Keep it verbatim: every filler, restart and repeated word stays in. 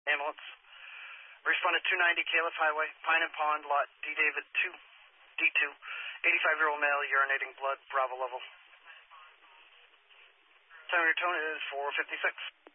Ambulance. Responded two ninety Caliph Highway, Pine and Pond, lot D David two, D two, eighty-five-year-old male, urinating blood, Bravo level. Time of your tone is four fifty-six.